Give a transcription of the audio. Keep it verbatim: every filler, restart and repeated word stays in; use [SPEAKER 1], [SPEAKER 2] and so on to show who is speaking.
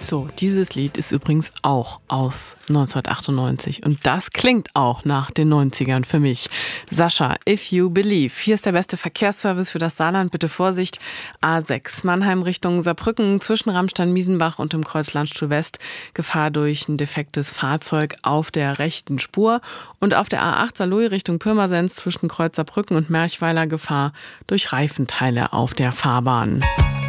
[SPEAKER 1] So, dieses Lied ist übrigens auch aus neunzehnhundertachtundneunzig und das klingt auch nach den neunzigern für mich. Sascha, If You Believe. Hier ist der beste Verkehrsservice für das Saarland. Bitte Vorsicht. A sechs Mannheim Richtung Saarbrücken zwischen Ramstein-Miesenbach und dem Kreuz Landstuhl West. Gefahr durch ein defektes Fahrzeug auf der rechten Spur. Und auf der A acht Saarlouis Richtung Pirmasens zwischen Kreuz Saarbrücken und Merchweiler Gefahr durch Reifenteile auf der Fahrbahn.